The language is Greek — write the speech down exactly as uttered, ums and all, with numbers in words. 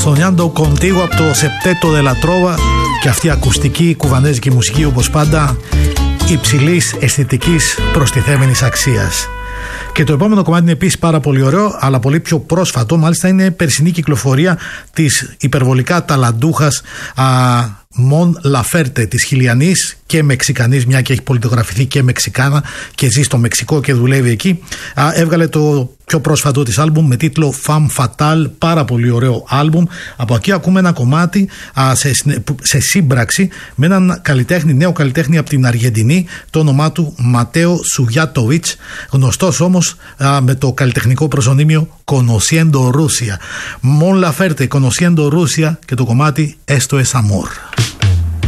Soñando Contigo από το Septeto de la Trova, και αυτή η ακουστική κουβανέζικη μουσική, όπως πάντα, υψηλής αισθητικής προστιθέμενης αξίας. Και το επόμενο κομμάτι είναι επίσης πάρα πολύ ωραίο, αλλά πολύ πιο πρόσφατο. Μάλιστα είναι περσινή κυκλοφορία της υπερβολικά ταλαντούχας Μον Λαφέρτε, της Χιλιανής και Μεξικανής, μια και έχει πολιτογραφηθεί και Μεξικάνα και ζει στο Μεξικό και δουλεύει εκεί. Α, έβγαλε το πιο πρόσφατο της άλμπουμ με τίτλο Femme Fatale, πάρα πολύ ωραίο άλμπουμ. Από εκεί ακούμε ένα κομμάτι α, σε, σε σύμπραξη με έναν καλλιτέχνη, νέο καλλιτέχνη από την Αργεντινή, το όνομά του Ματέο Σουγιάτοβιτς, γνωστός όμως α, με το καλλιτεχνικό προσωνύμιο Conociendo Rusia. Mon Laferte, Conociendo Rusia, και το κομμάτι Esto es Amor.